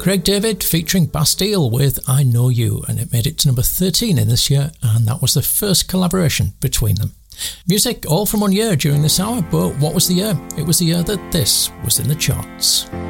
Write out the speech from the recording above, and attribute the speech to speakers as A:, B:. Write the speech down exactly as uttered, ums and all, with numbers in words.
A: Craig David featuring Bastille with I Know You, and it made it to number thirteen in this year, and that was the first collaboration between them. Music all from one year during this hour, but what was the year? It was the year that this was in the charts.